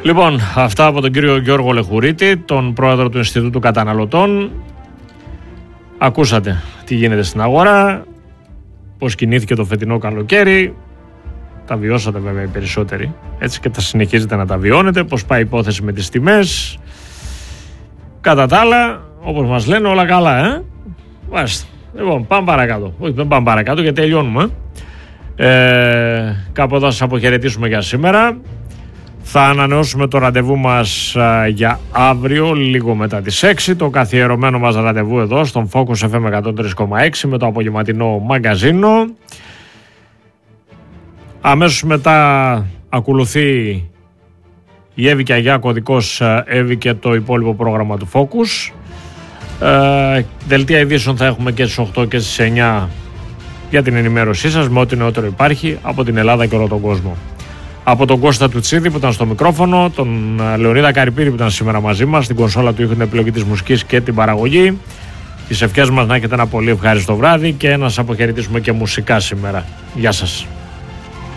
Λοιπόν, αυτά από τον κύριο Γιώργο Λεχουρίτη, τον πρόεδρο του Ινστιτούτου Καταναλωτών. Ακούσατε τι γίνεται στην αγορά, πώς κινήθηκε το φετινό καλοκαίρι. Τα βιώσατε βέβαια οι περισσότεροι, έτσι, και τα συνεχίζετε να τα βιώνετε, πώς πάει η υπόθεση με τις τιμές. Κατά τα άλλα, όπως μας λένε, όλα καλά, Μάλιστα. Λοιπόν, πάμε παρακάτω. Όχι, δεν πάμε παρακάτω γιατί τελειώνουμε. Κάπου εδώ σας αποχαιρετήσουμε για σήμερα. Θα ανανεώσουμε το ραντεβού μας για αύριο, λίγο μετά τις 6. Το καθιερωμένο μας ραντεβού εδώ στον Focus FM 103,6 με το απογευματινό μαγκαζίνο. Αμέσως μετά ακολουθεί η Εύη και Αγιά, κωδικός Εύη, και το υπόλοιπο πρόγραμμα του Focus. Δελτία ειδήσεων θα έχουμε και στις 8 και στις 9 για την ενημέρωσή σας με ό,τι νεότερο υπάρχει από την Ελλάδα και όλο τον κόσμο. Από τον Κώστα Τουτσίδη που ήταν στο μικρόφωνο, τον Λεωνίδα Καρυπίδη που ήταν σήμερα μαζί μας, στην κονσόλα του ήχου, την επιλογή της μουσικής και την παραγωγή. Τις ευχές μας να έχετε ένα πολύ ευχάριστο βράδυ και να σας αποχαιρετήσουμε και μουσικά σήμερα. Γεια σας.